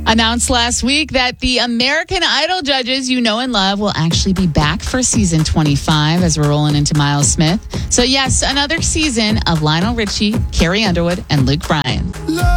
Announced last week that the American Idol judges you know and love will actually be back for season 25 as we're rolling into Miles Smith. So yes, another season of Lionel Richie, Carrie Underwood, and Luke Bryan.